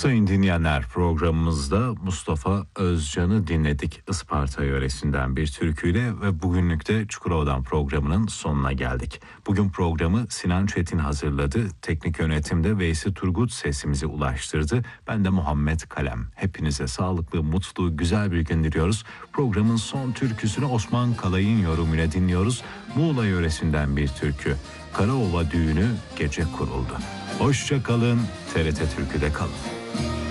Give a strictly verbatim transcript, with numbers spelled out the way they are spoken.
Sayın dinleyenler, programımızda Mustafa Özcan'ı dinledik. Isparta yöresinden bir türküyle ve bugünlük de Çukurova'dan programının sonuna geldik. Bugün programı Sinan Çetin hazırladı. Teknik yönetimde Veysi Turgut sesimizi ulaştırdı. Ben de Muhammed Kalem. Hepinize sağlıklı, mutlu, güzel bir gün diliyoruz. Programın son türküsünü Osman Kalay'ın yorumuyla dinliyoruz. Muğla yöresinden bir türkü. Karaova düğünü gece kuruldu. Hoşça kalın, T R T Türkü'de kalın.